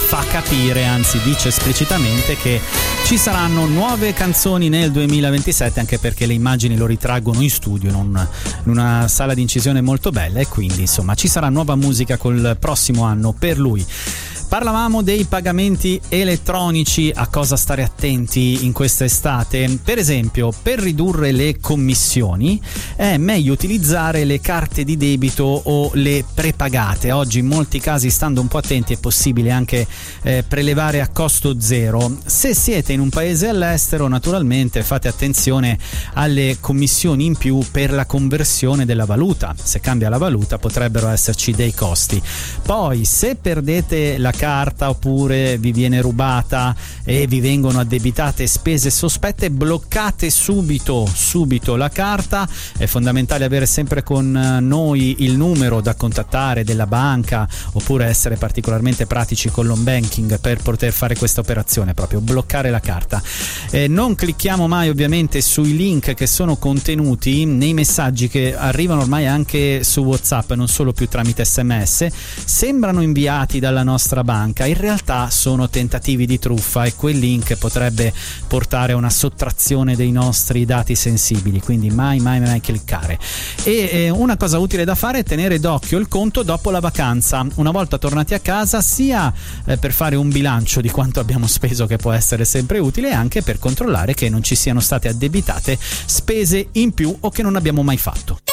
fa capire, anzi dice esplicitamente, che ci saranno nuove canzoni nel 2027, anche perché le immagini lo ritraggono in studio, in una sala di incisione molto bella, e quindi insomma ci sarà nuova musica col prossimo anno per lui. Parlavamo dei pagamenti elettronici, a cosa stare attenti in questa estate. Per esempio, per ridurre le commissioni è meglio utilizzare le carte di debito o le prepagate. Oggi in molti casi, stando un po' attenti, è possibile anche prelevare a costo zero. Se siete in un paese all'estero, naturalmente fate attenzione alle commissioni in più per la conversione della valuta. Se cambia la valuta potrebbero esserci dei costi. Poi, se perdete la carta oppure vi viene rubata e vi vengono addebitate spese sospette, bloccate subito la carta. È fondamentale avere sempre con noi il numero da contattare della banca, oppure essere particolarmente pratici con l'home banking per poter fare questa operazione, proprio bloccare la carta. Non clicchiamo mai ovviamente sui link che sono contenuti nei messaggi che arrivano ormai anche su WhatsApp, non solo più tramite SMS. Sembrano inviati dalla nostra banca, in realtà sono tentativi di truffa, e quel link potrebbe portare a una sottrazione dei nostri dati sensibili, quindi mai cliccare. E una cosa utile da fare è tenere d'occhio il conto dopo la vacanza, una volta tornati a casa, sia per fare un bilancio di quanto abbiamo speso, che può essere sempre utile, e anche per controllare che non ci siano state addebitate spese in più o che non abbiamo mai fatto.